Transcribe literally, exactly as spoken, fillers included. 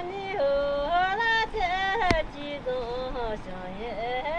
你后拉车几种香烟。